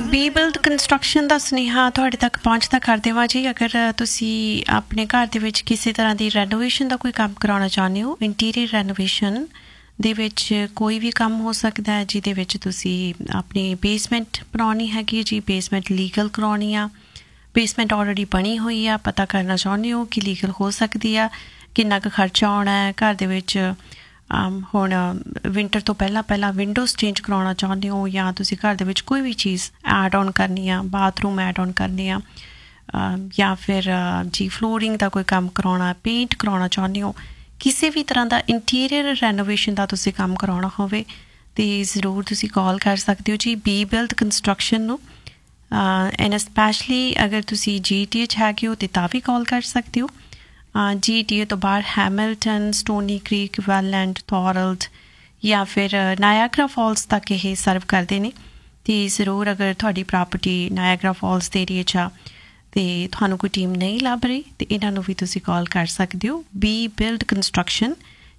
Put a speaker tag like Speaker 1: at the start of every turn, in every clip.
Speaker 1: B build construction ਦਾ ਸੁਨੇਹਾ ਤੁਹਾਡੇ ਤੱਕ ਪਹੁੰਚਦਾ ਕਰ ਦੇਵਾਂ ਜੀ। ਅਗਰ ਤੁਸੀਂ ਆਪਣੇ ਘਰ ਦੇ ਵਿੱਚ ਕਿਸੇ ਤਰ੍ਹਾਂ ਦੀ ਰੈਨੋਵੇਸ਼ਨ ਦਾ ਕੋਈ ਕੰਮ ਕਰਾਉਣਾ ਚਾਹੁੰਦੇ ਹੋ, ਇੰਟੀਰੀਅਰ ਰੈਨੋਵੇਸ਼ਨ ਦੇ ਵਿੱਚ ਕੋਈ ਵੀ ਕੰਮ ਹੋ ਸਕਦਾ ਹੈ ਜਿਹਦੇ ਵਿੱਚ ਤੁਸੀਂ ਆਪਣੀ ਬੇਸਮੈਂਟ ਬਣਾਉਣੀ ਹੈਗੀ ਜੀ, ਬੇਸਮੈਂਟ ਲੀਗਲ ਕਰਾਉਣੀ ਆ, ਬੇਸਮੈਂਟ ਆਲਰੇਡੀ ਬਣੀ ਹੋਈ ਆ, ਪਤਾ ਕਰਨਾ ਚਾਹੁੰਦੇ ਹੋ ਕਿ ਲੀਗਲ ਹੋ ਸਕਦੀ ਆ, ਕਿੰਨਾ ਕੁ ਖਰਚਾ ਆਉਣਾ ਹੈ ਘਰ ਦੇ ਵਿੱਚ। ਹੁਣ ਵਿੰਟਰ ਤੋਂ ਪਹਿਲਾਂ ਵਿੰਡੋਜ਼ ਚੇਂਜ ਕਰਾਉਣਾ ਚਾਹੁੰਦੇ ਹੋ, ਜਾਂ ਤੁਸੀਂ ਘਰ ਦੇ ਵਿੱਚ ਕੋਈ ਵੀ ਚੀਜ਼ ਐਡ ਔਨ ਕਰਨੀ ਆ, ਬਾਥਰੂਮ ਐਡ ਔਨ ਕਰਨੀ ਆ, ਜਾਂ ਫਿਰ ਜੀ ਫਲੋਰਿੰਗ ਦਾ ਕੋਈ ਕੰਮ ਕਰਾਉਣਾ, ਪੇਂਟ ਕਰਾਉਣਾ ਚਾਹੁੰਦੇ ਹੋ, ਕਿਸੇ ਵੀ ਤਰ੍ਹਾਂ ਦਾ ਇੰਟੀਰੀਅਰ ਰੈਨੋਵੇਸ਼ਨ ਦਾ ਤੁਸੀਂ ਕੰਮ ਕਰਾਉਣਾ ਹੋਵੇ ਤਾਂ ਜ਼ਰੂਰ ਤੁਸੀਂ ਕਾਲ ਕਰ ਸਕਦੇ ਹੋ ਜੀ ਬੀ ਬਿਲਡ ਕੰਸਟਰਕਸ਼ਨ ਨੂੰ। ਐਂਡ ਸਪੈਸ਼ਲੀ ਅਗਰ ਤੁਸੀਂ GTH ਹੈਗੇ ਹੋ ਤਾਂ ਵੀ ਕਾਲ ਕਰ ਸਕਦੇ ਹੋ। GTA ਤੋਂ ਬਾਹਰ ਹੈਮਿਲਟਨ, ਸਟੋਨੀ ਕ੍ਰੀਕ, ਵੈਲਲੈਂਡ, ਥੋਰਲਡ ਜਾਂ ਫਿਰ ਨਾਇਆਗਰਾ ਫਾਲਸ ਤੱਕ ਇਹ ਸਰਵ ਕਰਦੇ ਨੇ। ਅਤੇ ਜ਼ਰੂਰ ਅਗਰ ਤੁਹਾਡੀ ਪ੍ਰਾਪਰਟੀ ਨਾਇਆਗਰਾ ਫਾਲਸ ਦੇ ਏਰੀਏ 'ਚ ਆ ਅਤੇ ਤੁਹਾਨੂੰ ਕੋਈ ਟੀਮ ਨਹੀਂ ਲੱਭ ਰਹੀ ਤਾਂ ਇਹਨਾਂ ਨੂੰ ਵੀ ਤੁਸੀਂ ਕਾਲ ਕਰ ਸਕਦੇ ਹੋ। B build construction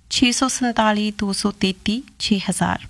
Speaker 1: 647 233 6000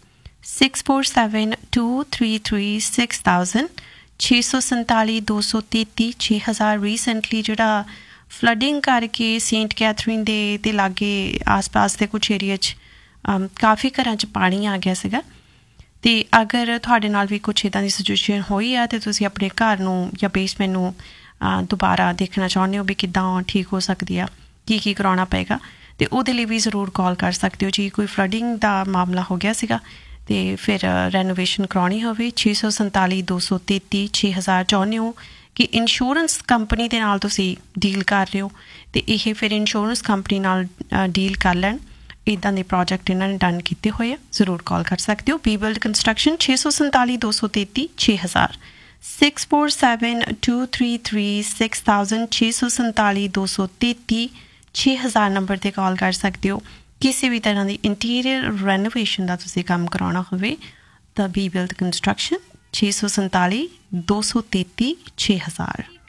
Speaker 1: 6472336000 647 233 6000। ਰੀਸੈਂਟਲੀ ਜਿਹੜਾ ਫਲੱਡਿੰਗ ਕਰਕੇ ਸੇਂਟ ਕੈਥਰੀਨ ਦੇ ਅਤੇ ਲਾਗੇ ਆਸ-ਪਾਸ ਦੇ ਕੁਛ ਏਰੀਆ 'ਚ ਕਾਫੀ ਘਰਾਂ 'ਚ ਪਾਣੀ ਆ ਗਿਆ ਸੀਗਾ। ਅਤੇ ਅਗਰ ਤੁਹਾਡੇ ਨਾਲ ਵੀ ਕੁਛ ਇੱਦਾਂ ਦੀ ਸਿਚੁਏਸ਼ਨ ਹੋਈ ਆ ਅਤੇ ਤੁਸੀਂ ਆਪਣੇ ਘਰ ਨੂੰ ਜਾਂ ਬੇਸਮੈਂਟ ਨੂੰ ਦੁਬਾਰਾ ਦੇਖਣਾ ਚਾਹੁੰਦੇ ਹੋ ਵੀ ਕਿੱਦਾਂ ਠੀਕ ਹੋ ਸਕਦੀ ਆ, ਕੀ ਕਰਾਉਣਾ ਪਏਗਾ, ਅਤੇ ਉਹਦੇ ਲਈ ਵੀ ਜ਼ਰੂਰ ਕਾਲ ਕਰ ਸਕਦੇ ਹੋ ਜੀ। ਕੋਈ ਫਲੱਡਿੰਗ ਦਾ ਮਾਮਲਾ ਹੋ ਗਿਆ ਸੀਗਾ ਅਤੇ ਫਿਰ ਰੈਨੋਵੇਸ਼ਨ ਕਰਾਉਣੀ ਹੋਵੇ 647 233 6000 ਚਾਹੁੰਦੇ ਹੋ ਕਿ ਇੰਸ਼ੋਰੈਂਸ ਕੰਪਨੀ ਦੇ ਨਾਲ ਤੁਸੀਂ ਡੀਲ ਕਰ ਰਹੇ ਹੋ ਅਤੇ ਇਹ ਫਿਰ ਇੰਸ਼ੋਰੈਂਸ ਕੰਪਨੀ ਨਾਲ ਡੀਲ ਕਰ ਲੈਣ। ਇੱਦਾਂ ਦੇ ਪ੍ਰੋਜੈਕਟ ਇਹਨਾਂ ਨੇ ਡਨ ਕੀਤੇ ਹੋਏ ਆ, ਜ਼ਰੂਰ ਕਾਲ ਕਰ ਸਕਦੇ ਹੋ। ਬੀ ਬਿਲਡ ਕੰਸਟਰਕਸ਼ਨ 647 233 6000 647233 6000 647 233 6000 ਨੰਬਰ 'ਤੇ ਕਾਲ ਕਰ ਸਕਦੇ ਹੋ। ਕਿਸੇ ਵੀ ਤਰ੍ਹਾਂ ਦੀ ਇੰਟੀਰੀਅਰ ਰੈਨੋਵੇਸ਼ਨ ਦਾ ਤੁਸੀਂ ਕੰਮ ਕਰਾਉਣਾ ਹੋਵੇ ਤਾਂ ਬੀ ਬਿਲਡ ਕੰਸਟਰਕਸ਼ਨ 647 233 6000।